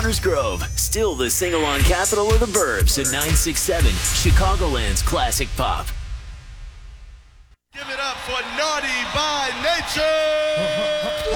Downers Grove, still the sing-along capital of the burbs at 967, Chicagoland's classic pop. Give it up for Naughty by Nature!